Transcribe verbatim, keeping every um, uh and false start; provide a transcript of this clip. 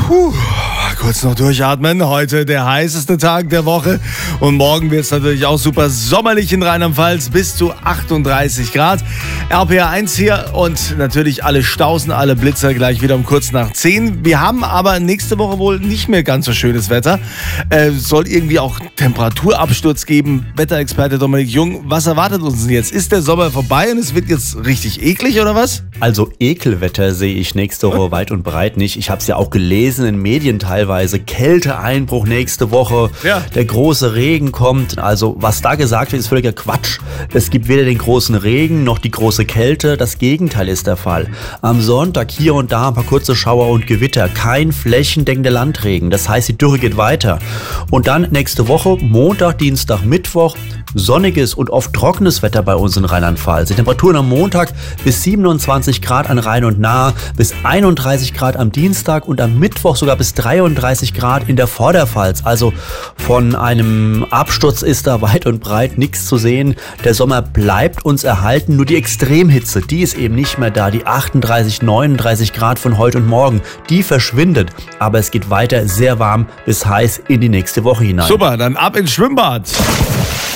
Puh, kurz noch durchatmen. Heute der heißeste Tag der Woche und morgen wird es natürlich auch super sommerlich in Rheinland-Pfalz, bis zu achtunddreißig Grad. R P R eins hier und natürlich alle Stausen, alle Blitzer gleich wieder um kurz nach zehn. Wir haben aber nächste Woche wohl nicht mehr ganz so schönes Wetter. Äh, soll irgendwie auch Temperaturabsturz geben. Wetterexperte Dominik Jung, was erwartet uns denn jetzt? Ist der Sommer vorbei und es wird jetzt richtig eklig oder was? Also Ekelwetter sehe ich nächste Woche weit und breit nicht. Ich habe es ja auch gelesen in Medien teilweise. Kälteeinbruch nächste Woche. Ja. Der große Regen kommt. Also was da gesagt wird, ist völliger Quatsch. Es gibt weder den großen Regen noch die große Kälte. Das Gegenteil ist der Fall. Am Sonntag hier und da ein paar kurze Schauer und Gewitter. Kein flächendeckender Landregen. Das heißt, die Dürre geht weiter. Und dann nächste Woche, Montag, Dienstag, Mittwoch, sonniges und oft trockenes Wetter bei uns in Rheinland-Pfalz. Die Temperaturen am Montag bis siebenundzwanzig Grad an Rhein und Nahe, bis einunddreißig Grad am Dienstag und am Mittwoch sogar bis dreiunddreißig Grad in der Vorderpfalz. Also von einem Absturz ist da weit und breit nichts zu sehen. Der Sommer bleibt uns erhalten, nur die Extremhitze, die ist eben nicht mehr da. Die achtunddreißig, neununddreißig Grad von heute und morgen, die verschwindet. Aber es geht weiter sehr warm bis heiß in die nächste Woche hinein. Super, dann ab ins Schwimmbad.